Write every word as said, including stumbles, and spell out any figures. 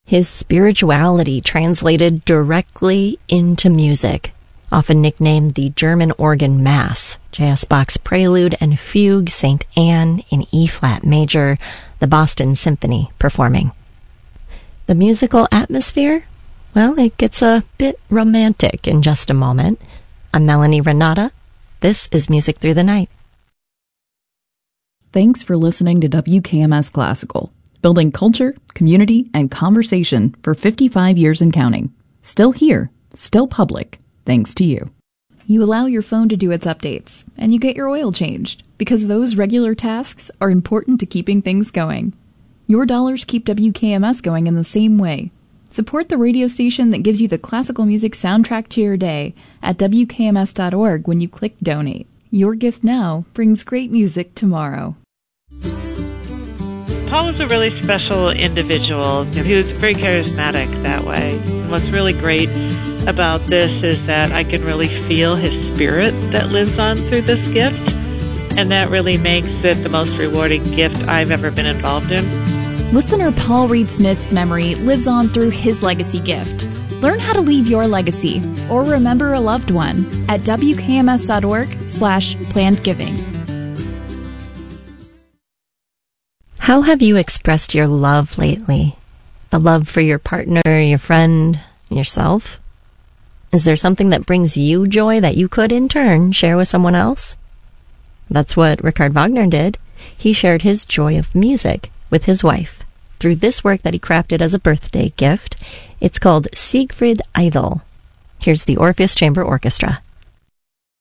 his spirituality translated directly into music. Often nicknamed the German organ Mass, J S. Bach's Prelude and Fugue Saint Anne in E-flat major, the Boston Symphony performing. The musical atmosphere? Well, it gets a bit romantic in just a moment. I'm Melanie Renata. This is Music Through the Night. Thanks for listening to W K M S Classical, building culture, community, and conversation for fifty-five years and counting. Still here, still public, thanks to you. You allow your phone to do its updates, and you get your oil changed, because those regular tasks are important to keeping things going. Your dollars keep W K M S going in the same way. Support the radio station that gives you the classical music soundtrack to your day at W K M S dot org when you click Donate. Your gift now brings great music tomorrow. Paul was a really special individual. He was very charismatic that way. And what's really great about this is that I can really feel his spirit that lives on through this gift, and that really makes it the most rewarding gift I've ever been involved in. Listener Paul Reed Smith's memory lives on through his legacy gift. Learn how to leave your legacy or remember a loved one at W K M S dot org slash planned giving. How have you expressed your love lately? The love for your partner, your friend, yourself? Is there something that brings you joy that you could, in turn, share with someone else? That's what Richard Wagner did. He shared his joy of music with his wife through this work that he crafted as a birthday gift. It's called Siegfried Idol. Here's the Orpheus Chamber Orchestra.